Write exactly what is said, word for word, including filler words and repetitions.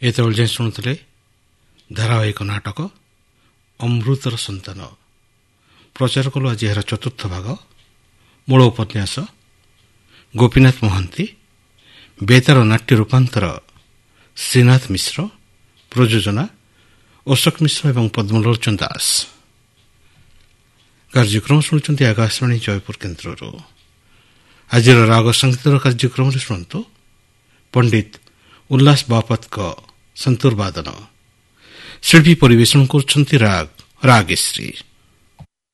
ଏତେବେଳେ ଯାଏଁ ଶୁଣୁଥିଲେ ଧାରାବାହିକ ନାଟକ ଅମୃତର ସନ୍ତାନ। ପ୍ରଚାର କଲୁ ଆଜି ଏହାର ଚତୁର୍ଥ ଭାଗ। ମୂଳ ଉପନ୍ୟାସ ଗୋପୀନାଥ ମହାନ୍ତି, ବେତାର ନାଟ୍ୟ ରୂପାନ୍ତର ଶ୍ରୀନାଥ ମିଶ୍ର, ପ୍ରଯୋଜନା ଅଶୋକ ମିଶ୍ର ଏବଂ ପଦ୍ମଲୋଚନ ଦାସ। କାର୍ଯ୍ୟକ୍ରମ ଶୁଣୁଛନ୍ତି ଆକାଶବାଣୀ ଜୟପୁର କେନ୍ଦ୍ରରୁ। ଆଜିର ରାଗ ସଙ୍ଗୀତର କାର୍ଯ୍ୟକ୍ରମରେ ଶୁଣନ୍ତୁ ପଣ୍ଡିତ ଉଲ୍ଲାସ ବାପତଙ୍କ ସନ୍ତୁର ବାଦନ। ଶିଳ୍ପୀ ପରିବେଷଣ କରୁଛନ୍ତି ରାଗ ରାଗେଶ୍ରୀ।